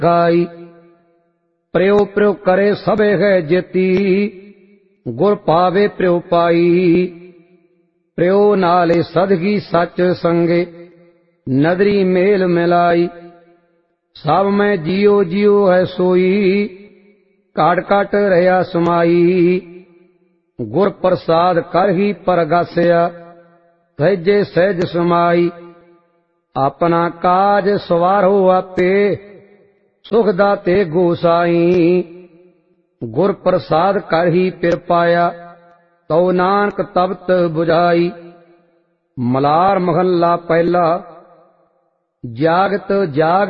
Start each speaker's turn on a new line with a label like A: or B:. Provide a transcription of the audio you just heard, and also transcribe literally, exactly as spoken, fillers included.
A: गाई। प्रयो प्रयो करे सबे है जेती, गुर पावे प्रयो पाई। प्रयो नाले सदगी सच संगे, नदरी मेल मिलाई। सब में जियो जियो है सोई, काट काट रहा समाई। गुर प्रसाद कर ही परगासिया, सहजे सहज समाई। अपना काज सवारो आपे, सुख दाते गोसाई। गुर प्रसाद कर ही पिर पाया, तो नानक तबत बुझाई। मलार महला पहला। जागत जाग